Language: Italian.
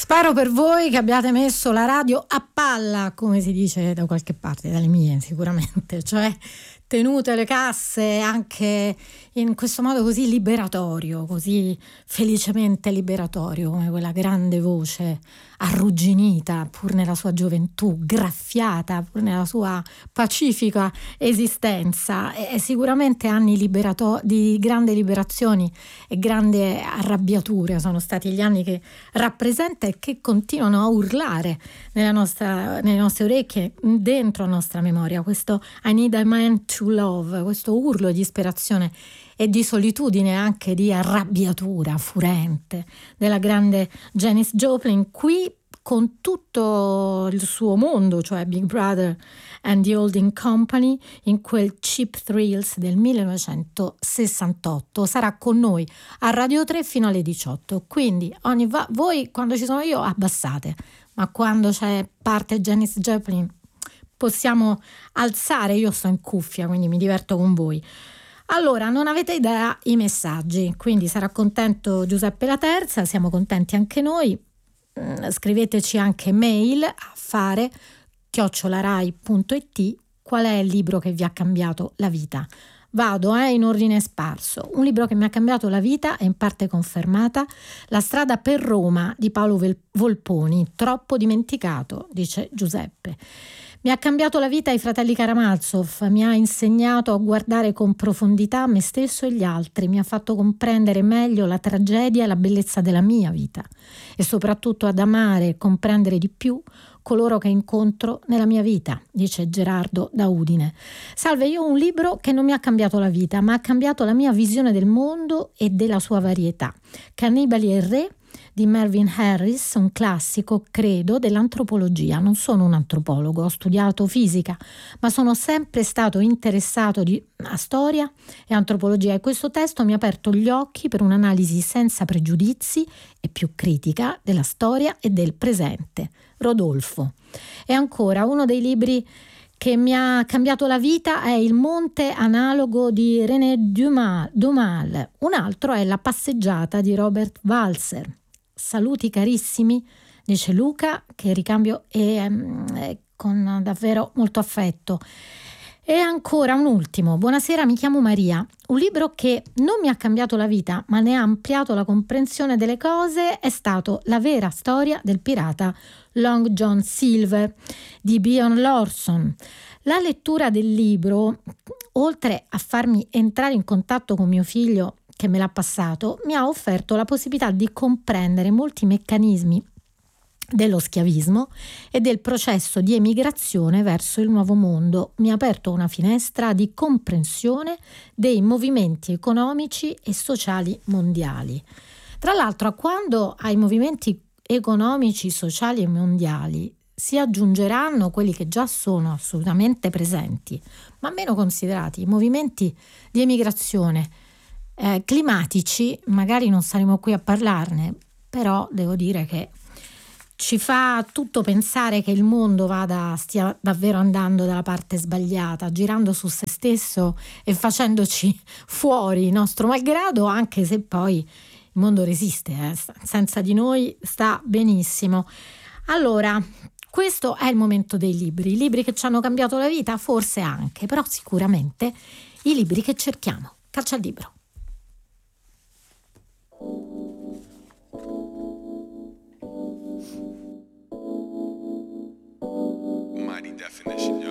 Spero per voi che abbiate messo la radio a palla, come si dice da qualche parte, dalle mie sicuramente, cioè tenute le casse anche in questo modo così liberatorio, così felicemente liberatorio, come quella grande voce arrugginita pur nella sua gioventù, graffiata pur nella sua pacifica esistenza, e sicuramente anni di grande liberazioni e grande arrabbiature sono stati gli anni che rappresenta e che continuano a urlare nelle nostre orecchie, dentro la nostra memoria, questo I need a man to love, questo urlo di disperazione e di solitudine, anche di arrabbiatura furente della grande Janis Joplin, qui con tutto il suo mondo, cioè Big Brother and the Holding Company, in quel Cheap Thrills del 1968. Sarà con noi a Radio 3 fino alle 18, quindi voi quando ci sono io abbassate, ma quando c'è parte Janis Joplin possiamo alzare, io sto in cuffia quindi mi diverto con voi. Allora, non avete idea i messaggi, quindi sarà contento Giuseppe La Terza, siamo contenti anche noi. Scriveteci anche mail a fare@rai.it qual è il libro che vi ha cambiato la vita. Vado in ordine sparso. Un libro che mi ha cambiato la vita è in parte confermata: La strada per Roma di Paolo Volponi, troppo dimenticato, dice Giuseppe. Mi ha cambiato la vita i fratelli Karamazov, mi ha insegnato a guardare con profondità me stesso e gli altri, mi ha fatto comprendere meglio la tragedia e la bellezza della mia vita e soprattutto ad amare e comprendere di più coloro che incontro nella mia vita, dice Gerardo da Udine. Salve, io ho un libro che non mi ha cambiato la vita, ma ha cambiato la mia visione del mondo e della sua varietà. Cannibali e Re di Melvin Harris, un classico, credo, dell'antropologia. Non sono un antropologo, ho studiato fisica, ma sono sempre stato interessato a storia e antropologia, e questo testo mi ha aperto gli occhi per un'analisi senza pregiudizi e più critica della storia e del presente. Rodolfo. E ancora, uno dei libri che mi ha cambiato la vita è Il Monte Analogo di René Dumas. Un altro è La passeggiata di Robert Walser. Saluti carissimi, dice Luca, che ricambio con davvero molto affetto. E ancora un ultimo. Buonasera, mi chiamo Maria. Un libro che non mi ha cambiato la vita, ma ne ha ampliato la comprensione delle cose, è stato La vera storia del pirata Long John Silver di Bjorn Lawson. La lettura del libro, oltre a farmi entrare in contatto con mio figlio che me l'ha passato, mi ha offerto la possibilità di comprendere molti meccanismi dello schiavismo e del processo di emigrazione verso il nuovo mondo. Mi ha aperto una finestra di comprensione dei movimenti economici e sociali mondiali. Tra l'altro, quando ai movimenti economici, sociali e mondiali si aggiungeranno quelli che già sono assolutamente presenti, ma meno considerati, i movimenti di emigrazione climatici, magari non saremo qui a parlarne, però devo dire che ci fa tutto pensare che il mondo stia davvero andando dalla parte sbagliata, girando su se stesso e facendoci fuori nostro malgrado, anche se poi il mondo resiste, senza di noi sta benissimo. Allora, questo è il momento dei libri. I libri che ci hanno cambiato la vita, forse anche, però sicuramente i libri che cerchiamo. Caccia al libro. Mighty definition, yo.